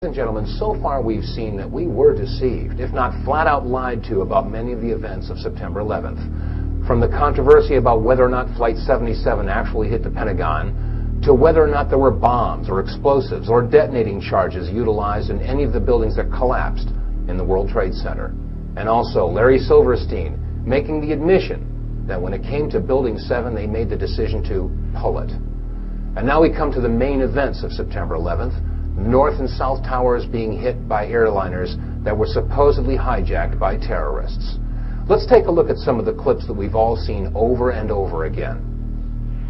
Ladies and gentlemen, so far we've seen that we were deceived, if not flat out lied to, about many of the events of September 11th. From the controversy about whether or not Flight 77 actually hit the Pentagon, to whether or not there were bombs or explosives or detonating charges utilized in any of the buildings that collapsed in the World Trade Center. And also Larry Silverstein making the admission that when it came to Building 7, they made the decision to pull it. And now we come to the main events of September 11th. North and South Towers being hit by airliners that were supposedly hijacked by terrorists. Let's take a look at some of the clips that we've all seen over and over again.